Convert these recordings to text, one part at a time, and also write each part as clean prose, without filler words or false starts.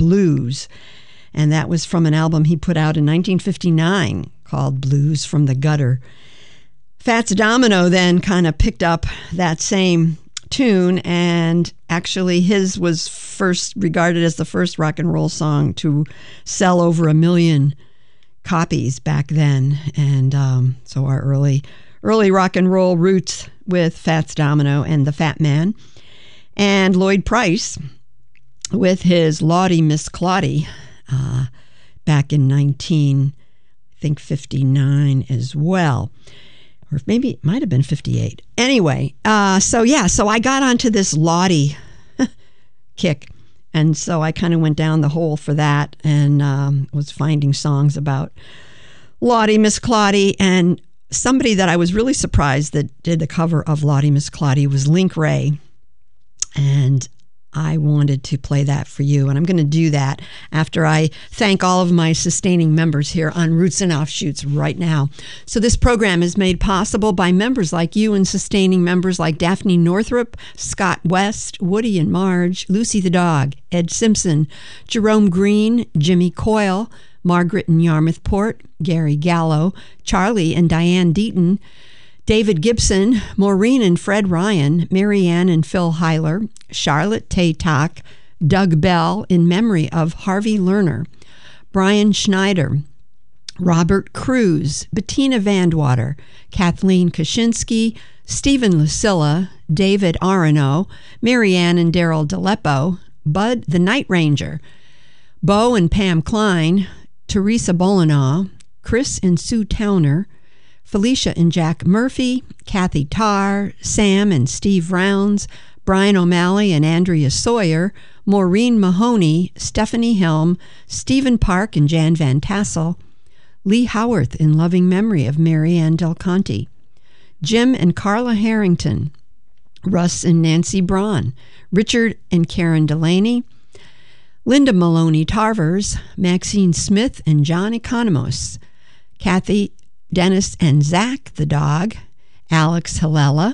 Blues. And that was from an album he put out in 1959 called Blues from the Gutter. Fats Domino then kind of picked up that same tune, and actually his was first regarded as the first rock and roll song to sell over 1 million copies back then. And so our early rock and roll roots with Fats Domino and the Fat Man. And Lloyd Price with his Lawdy Miss Clawdy back in 1959 as well. Or maybe it might have been 58. Anyway, so I got onto this Lawdy kick. And so I kind of went down the hole for that and was finding songs about Lawdy Miss Clawdy. And somebody that I was really surprised that did the cover of Lawdy Miss Clawdy was Link Wray. And I wanted to play that for you, and I'm going to do that after I thank all of my sustaining members here on Roots and Offshoots right now. So this program is made possible by members like you and sustaining members like Daphne Northrup, Scott West, Woody and Marge, Lucy the dog, Ed Simpson, Jerome Green, Jimmy Coyle, Margaret in Yarmouthport, Gary Gallo, Charlie and Diane Deaton, David Gibson, Maureen and Fred Ryan, Marianne and Phil Heiler, Charlotte Tay-Tock, Doug Bell in memory of Harvey Lerner, Brian Schneider, Robert Cruz, Bettina Vandwater, Kathleen Kaczynski, Stephen Lucilla, David Arano, Marianne and Daryl DeLeppo, Bud the Night Ranger, Bo and Pam Klein, Teresa Bolinaw, Chris and Sue Towner, Felicia and Jack Murphy, Kathy Tarr, Sam and Steve Rounds, Brian O'Malley and Andrea Sawyer, Maureen Mahoney, Stephanie Helm, Stephen Park and Jan Van Tassel, Lee Howarth in loving memory of Marianne Del Conte, Jim and Carla Harrington, Russ and Nancy Braun, Richard and Karen Delaney, Linda Maloney Tarvers, Maxine Smith and John Economos, Kathy, Dennis and Zach the dog, Alex Hilella,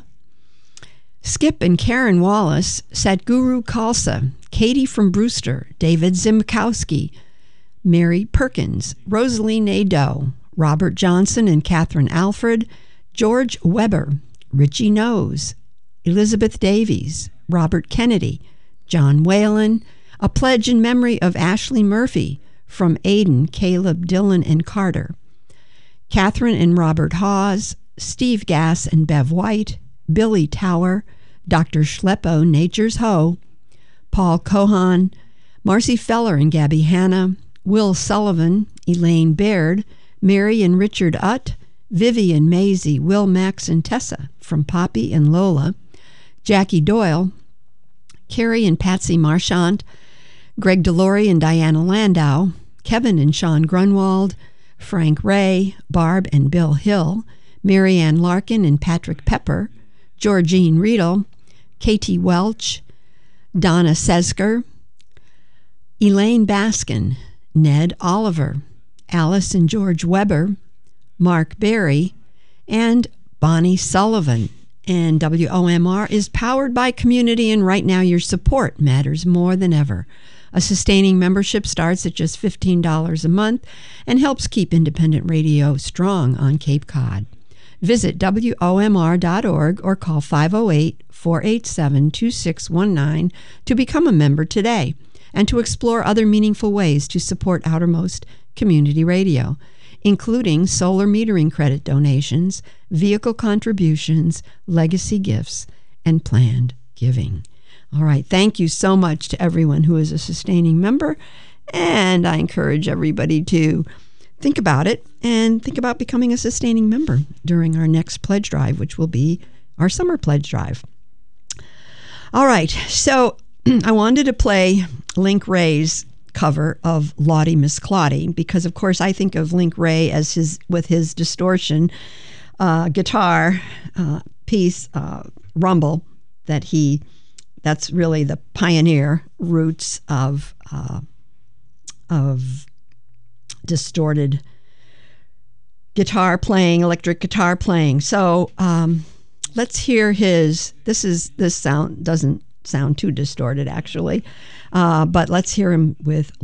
Skip and Karen Wallace, Satguru Khalsa, Katie from Brewster, David Zimkowski, Mary Perkins, Rosalie Nadeau, Robert Johnson and Catherine Alfred, George Weber, Richie Knowes, Elizabeth Davies, Robert Kennedy, John Whalen, a pledge in memory of Ashley Murphy from Aiden, Caleb, Dylan, and Carter, Catherine and Robert Hawes, Steve Gass and Bev White, Billy Tower, Dr. Schleppo, Nature's Hoe, Paul Cohan, Marcy Feller and Gabby Hanna, Will Sullivan, Elaine Baird, Mary and Richard Utt, Vivian Maisie, Will Max and Tessa from Poppy and Lola, Jackie Doyle, Carrie and Patsy Marchant, Greg Delory and Diana Landau, Kevin and Sean Grunwald, Frank Ray, Barb and Bill Hill, Marianne Larkin and Patrick Pepper, Georgine Riedel, Katie Welch, Donna Sesker, Elaine Baskin, Ned Oliver, Alice and George Weber, Mark Berry, and Bonnie Sullivan. And WOMR is powered by community, and right now your support matters more than ever. A sustaining membership starts at just $15 a month and helps keep independent radio strong on Cape Cod. Visit WOMR.org or call 508-487-2619 to become a member today and to explore other meaningful ways to support Outermost Community Radio, including solar metering credit donations, vehicle contributions, legacy gifts, and planned giving. All right, thank you so much to everyone who is a sustaining member, and I encourage everybody to think about it and think about becoming a sustaining member during our next pledge drive, which will be our summer pledge drive. All right, so I wanted to play Link Wray's cover of Lawdy Miss Clawdy because, of course, I think of Link Wray as with his distortion guitar piece, Rumble, that's really the pioneer roots of distorted guitar playing, electric guitar playing. So let's hear his. This sound doesn't sound too distorted actually, but let's hear him with